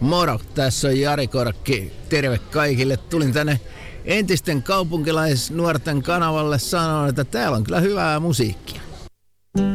Moro, tässä on Jari Korkki. Terve kaikille. Tulin tänne entisten kaupunkilaisnuorten kanavalle sanoa, että täällä on kyllä hyvää musiikkia.